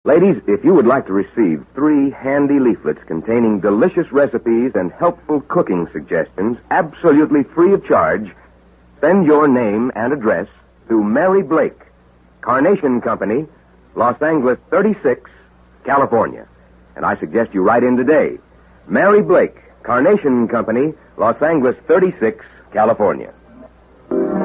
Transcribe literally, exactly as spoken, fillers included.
Ladies, if you would like to receive three handy leaflets containing delicious recipes and helpful cooking suggestions absolutely free of charge, send your name and address to Mary Blake, Carnation Company, Los Angeles thirty-six, California. And I suggest you write in today. Mary Blake, Carnation Company, Los Angeles thirty-six, California.